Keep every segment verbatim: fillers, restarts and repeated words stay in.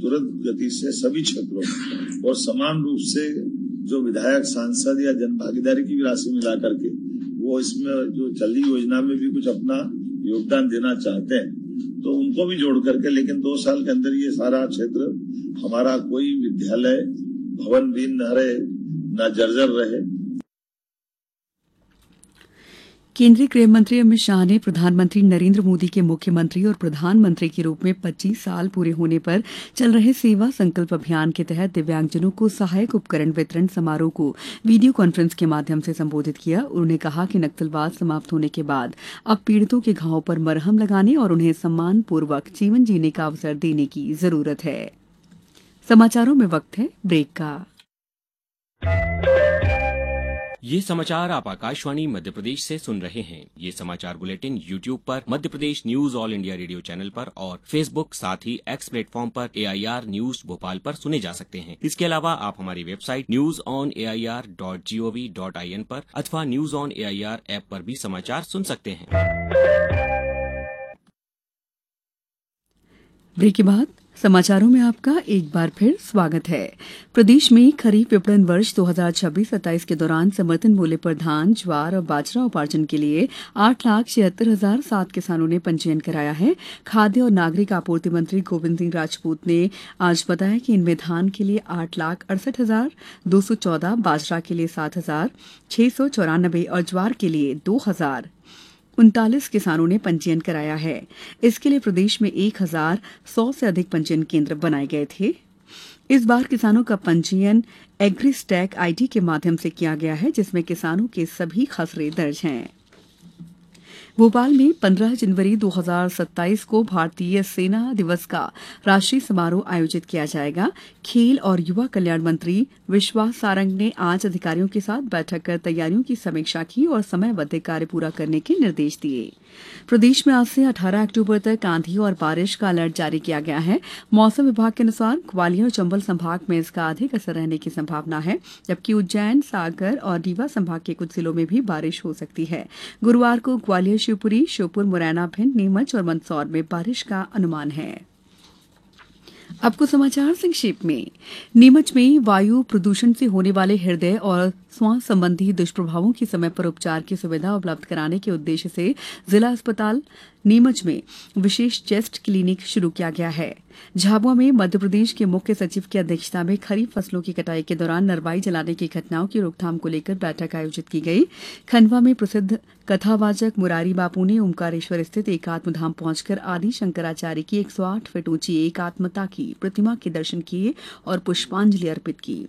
त्वरित गति से सभी क्षेत्रों में और समान रूप से जो विधायक, सांसद या जन भागीदारी की भी राशि मिला करके वो इसमें जो चल रही योजना में भी कुछ अपना योगदान देना चाहते हैं तो उनको भी जोड़ करके, लेकिन दो साल के अंदर ये सारा क्षेत्र हमारा कोई विद्यालय भवन भी न रहे, न जर्जर रहे। केंद्रीय गृह मंत्री अमित शाह ने प्रधानमंत्री नरेंद्र मोदी के मुख्यमंत्री और प्रधानमंत्री के रूप में पच्चीस साल पूरे होने पर चल रहे सेवा संकल्प अभियान के तहत दिव्यांगजनों को सहायक उपकरण वितरण समारोह को वीडियो कॉन्फ्रेंस के माध्यम से संबोधित किया। उन्होंने कहा कि नक्सलवाद समाप्त होने के बाद अब पीड़ितों के घावों पर मरहम लगाने और उन्हें सम्मानपूर्वक जीवन जीने का अवसर देने की जरूरत है। समाचारों में वक्त है ब्रेक का। ये समाचार आप आकाशवाणी मध्य प्रदेश से सुन रहे हैं। ये समाचार बुलेटिन यूट्यूब पर Madhya Pradesh news all India radio channel पर और फेसबुक साथ ही एक्स प्लेटफॉर्म पर ए आई आर न्यूज भोपाल पर सुने जा सकते हैं। इसके अलावा आप हमारी website news on A I R dot G O V dot I N पर अथवा news on A I R app पर भी समाचार सुन सकते हैं। ब्रेक के बाद समाचारों में आपका एक बार फिर स्वागत है। प्रदेश में खरीफ विपणन वर्ष दो हज़ार छब्बीस सत्ताईस के दौरान समर्थन मूल्य पर धान, ज्वार और बाजरा उपार्जन के लिए आठ लाख छिहत्तर हजार सात किसानों ने पंजीयन कराया है। खाद्य और नागरिक आपूर्ति मंत्री गोविंद सिंह राजपूत ने आज बताया कि इनमें धान के लिए आठ लाख अड़सठ हजार दो सौ चौदह, बाजरा के लिए सात हजार छह सौ चौरानबे और ज्वार के लिए दो हजार उनतालीस किसानों ने पंजीयन कराया है। इसके लिए प्रदेश में एक हजार सौ से अधिक पंजीयन केंद्र बनाए गए थे। इस बार किसानों का पंजीयन एग्रीस्टैक आई डी के माध्यम से किया गया है, जिसमें किसानों के सभी खसरे दर्ज हैं। भोपाल में पंद्रह जनवरी दो हज़ार सत्ताईस को भारतीय सेना दिवस का राष्ट्रीय समारोह आयोजित किया जाएगा। खेल और युवा कल्याण मंत्री विश्वास सारंग ने आज अधिकारियों के साथ बैठक कर तैयारियों की समीक्षा की और समयबद्ध कार्य पूरा करने के निर्देश दिए। प्रदेश में आज से अठारह अक्टूबर तक आंधी और बारिश का अलर्ट जारी किया गया है। मौसम विभाग के अनुसार ग्वालियर और चंबल संभाग में इसका अधिक असर रहने की संभावना है, जबकि उज्जैन, सागर और रीवा संभाग के कुछ जिलों में भी बारिश हो सकती है। गुरुवार को ग्वालियर, शिवपुरी, श्योपुर, मुरैना, भिंड, नीमच और मंदसौर में बारिश का अनुमान है। अब कुछ समाचार संक्षेप में। नीमच में वायु प्रदूषण से होने वाले हृदय और श्वास संबंधी दुष्प्रभावों की समय पर उपचार की सुविधा उपलब्ध कराने के उद्देश्य से जिला अस्पताल नीमच में विशेष चेस्ट क्लिनिक शुरू किया गया है। झाबुआ में मध्य प्रदेश के मुख्य सचिव की अध्यक्षता में खरीफ फसलों की कटाई के दौरान नरवाई जलाने की घटनाओं की रोकथाम को लेकर बैठक आयोजित की गई। खंडवा में प्रसिद्ध कथावाचक मुरारी बापू ने ओमकारेश्वर स्थित एकात्म धाम पहुंचकर आदि शंकराचार्य की एक सौ आठ फीट ऊंची एकात्मता की प्रतिमा के दर्शन किए और पुष्पांजलि अर्पित की।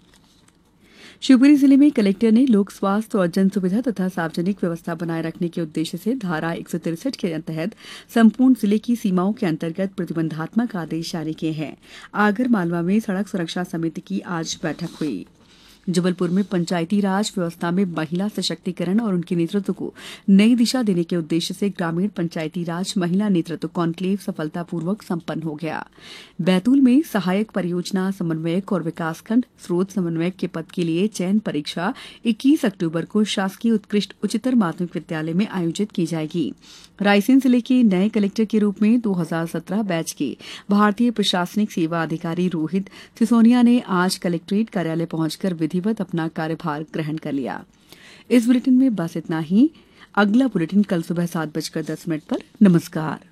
शिवपुरी जिले में कलेक्टर ने लोक स्वास्थ्य और जन सुविधा तथा सार्वजनिक व्यवस्था बनाए रखने के उद्देश्य से धारा एक सौ तिरसठ के तहत संपूर्ण जिले की सीमाओं के अंतर्गत प्रतिबंधात्मक आदेश जारी किए हैं। आगर मालवा में सड़क सुरक्षा समिति की आज बैठक हुई। जबलपुर में पंचायती राज व्यवस्था में महिला सशक्तिकरण और उनके नेतृत्व को नई दिशा देने के उद्देश्य से ग्रामीण पंचायती राज महिला नेतृत्व कॉन्क्लेव सफलतापूर्वक संपन्न हो गया। बैतूल में सहायक परियोजना समन्वयक और विकासखंड स्रोत समन्वयक के पद के लिए चयन परीक्षा इक्कीस अक्टूबर को शासकीय उत्कृष्ट उच्चतर माध्यमिक विद्यालय में आयोजित की जाएगी। रायसेन जिले के नए कलेक्टर के रूप में दो हज़ार सत्रह बैच के भारतीय प्रशासनिक सेवा अधिकारी रोहित सिसोनिया ने आज कलेक्ट्रेट कार्यालय पहुंचकर विधिवत अपना कार्यभार ग्रहण कर लिया। इस बुलेटिन में बस इतना ही। अगला बुलेटिन कल सुबह सात बजकर दस मिनट पर। नमस्कार।